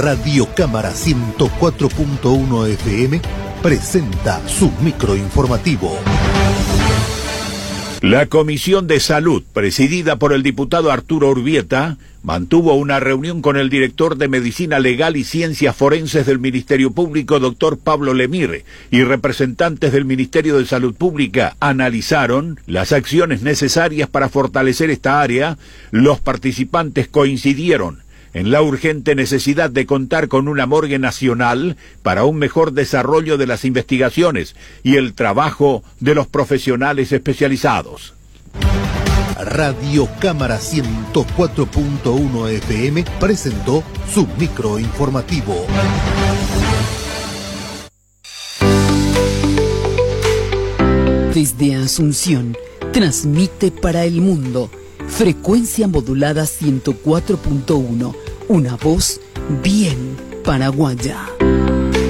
Radio Cámara 104.1 FM presenta su microinformativo. La Comisión de Salud, presidida por el diputado Arturo Urbieta, mantuvo una reunión con el director de Medicina Legal y Ciencias Forenses del Ministerio Público, doctor Pablo Lemire, y representantes del Ministerio de Salud Pública analizaron las acciones necesarias para fortalecer esta área. Los participantes coincidieron en la urgente necesidad de contar con una morgue nacional para un mejor desarrollo de las investigaciones y el trabajo de los profesionales especializados. Radio Cámara 104.1 FM presentó su microinformativo. Desde Asunción, transmite para el mundo. Frecuencia modulada 104.1, una voz bien paraguaya.